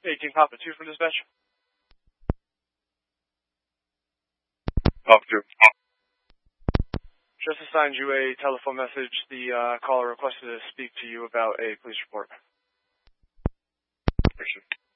18 Papa 2 from dispatch. Papa 2. Just assigned you a telephone message. The caller requested to speak to you about a police report. Appreciate it.